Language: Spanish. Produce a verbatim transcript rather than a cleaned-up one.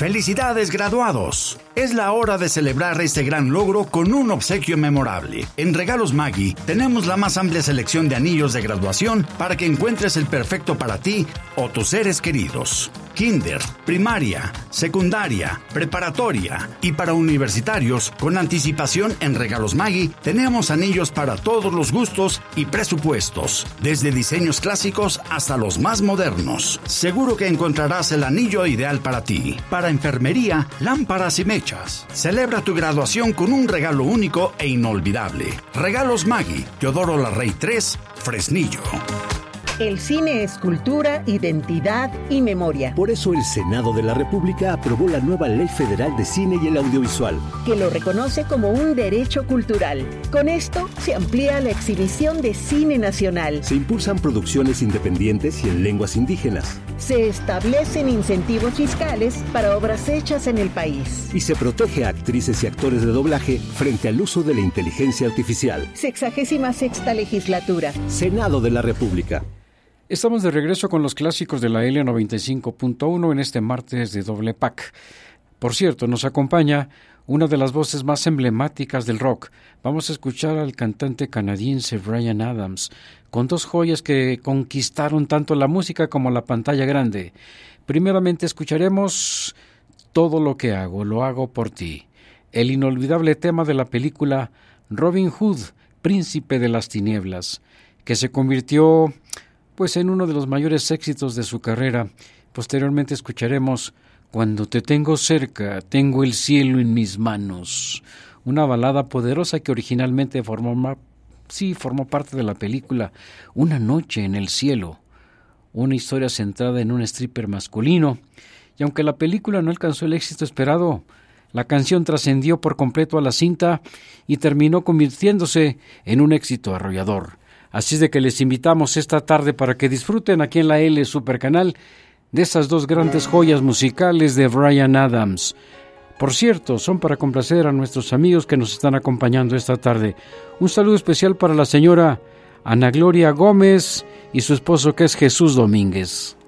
¡Felicidades, graduados! Es la hora de celebrar este gran logro con un obsequio memorable. En Regalos Maggi tenemos la más amplia selección de anillos de graduación para que encuentres el perfecto para ti o tus seres queridos. Kinder, primaria, secundaria, preparatoria y para universitarios, con anticipación en Regalos Maggi tenemos anillos para todos los gustos y presupuestos, desde diseños clásicos hasta los más modernos. Seguro que encontrarás el anillo ideal para ti. Para enfermería, lámparas y mechas. Celebra tu graduación con un regalo único e inolvidable. Regalos Maggi, Teodoro Larrey tres, Fresnillo. El cine es cultura, identidad y memoria. Por eso el Senado de la República aprobó la nueva Ley Federal de Cine y el Audiovisual, que lo reconoce como un derecho cultural. Con esto se amplía la exhibición de cine nacional. Se impulsan producciones independientes y en lenguas indígenas. Se establecen incentivos fiscales para obras hechas en el país. Y se protege a actrices y actores de doblaje frente al uso de la inteligencia artificial. Sexagésima sexta legislatura. Senado de la República. Estamos de regreso con los clásicos de la L noventa y cinco punto uno en este martes de doble pack. Por cierto, nos acompaña una de las voces más emblemáticas del rock. Vamos a escuchar al cantante canadiense Bryan Adams, con dos joyas que conquistaron tanto la música como la pantalla grande. Primeramente escucharemos Todo lo que hago, lo hago por ti, el inolvidable tema de la película Robin Hood, Príncipe de las Tinieblas, que se convirtió pues en uno de los mayores éxitos de su carrera. Posteriormente escucharemos Cuando te tengo cerca, tengo el cielo en mis manos, una balada poderosa que originalmente formó, sí, formó parte de la película Una noche en el cielo, una historia centrada en un stripper masculino, y aunque la película no alcanzó el éxito esperado, la canción trascendió por completo a la cinta y terminó convirtiéndose en un éxito arrollador. Así es de que les invitamos esta tarde para que disfruten aquí en la L Supercanal de esas dos grandes joyas musicales de Bryan Adams. Por cierto, son para complacer a nuestros amigos que nos están acompañando esta tarde. Un saludo especial para la señora Ana Gloria Gómez y su esposo, que es Jesús Domínguez.